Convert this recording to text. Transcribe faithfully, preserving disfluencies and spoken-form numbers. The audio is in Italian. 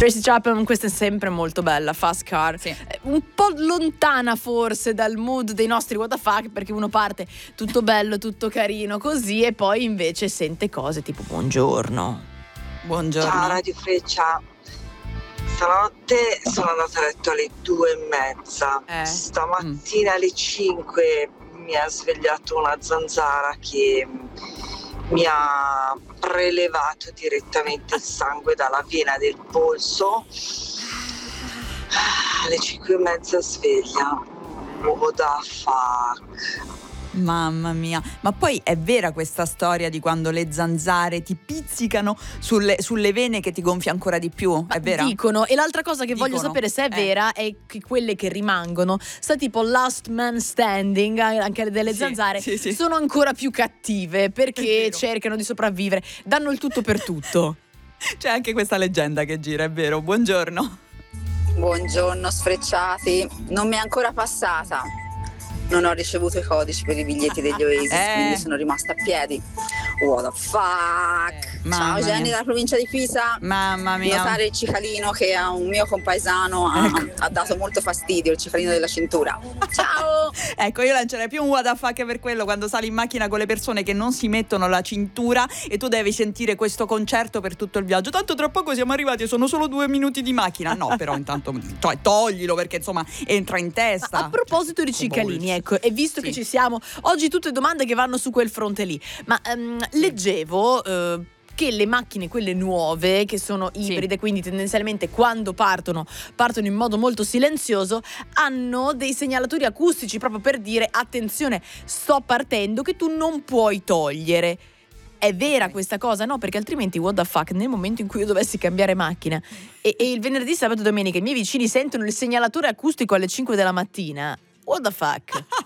Tracy Chapman, questa è sempre molto bella, Fast Car, sì. Un po' lontana forse dal mood dei nostri what the fuck, perché uno parte tutto bello, tutto carino così e poi invece sente cose tipo buongiorno. Buongiorno. Ciao Radio Freccia, stanotte sono andata a letto alle due e mezza, Eh. stamattina mm. alle cinque mi ha svegliato una zanzara che mi ha prelevato direttamente il sangue dalla vena del polso. Alle cinque e mezza sveglia. What the fuck? Mamma mia, ma poi è vera questa storia di quando le zanzare ti pizzicano sulle, sulle vene che ti gonfia ancora di più? È vera? Dicono, e l'altra cosa che Dicono. voglio sapere se è eh. vera è che quelle che rimangono, sta tipo last man standing, anche delle sì, zanzare, sì, sì. sono ancora più cattive perché cercano di sopravvivere, danno il tutto per tutto. C'è anche questa leggenda che gira, è vero. Buongiorno. Buongiorno sfrecciati, non mi è ancora passata. Non ho ricevuto i codici per i biglietti degli Oasis, eh. quindi sono rimasta a piedi. What the fuck? Eh, Ciao Jenny dalla provincia di Pisa. Mamma mia. Notare il cicalino che a un mio compaesano ha, ecco. ha dato molto fastidio, il cicalino della cintura. Ciao! Ecco, io lancerei più un what the fuck per quello, quando sali in macchina con le persone che non si mettono la cintura e tu devi sentire questo concerto per tutto il viaggio. Tanto tra poco siamo arrivati e sono solo due minuti di macchina. No, però intanto cioè, toglilo, perché insomma entra in testa. Ma a proposito di cicalini, ecco, e visto sì. che ci siamo oggi, tutte domande che vanno su quel fronte lì, ma um, leggevo uh, che le macchine, quelle nuove, che sono ibride, sì. quindi tendenzialmente quando partono partono in modo molto silenzioso, hanno dei segnalatori acustici proprio per dire attenzione, sto partendo, che tu non puoi togliere. È vera okay. questa cosa? No, perché altrimenti what the fuck, nel momento in cui io dovessi cambiare macchina e, e il venerdì, sabato e domenica i miei vicini sentono il segnalatore acustico alle cinque della mattina, what the fuck?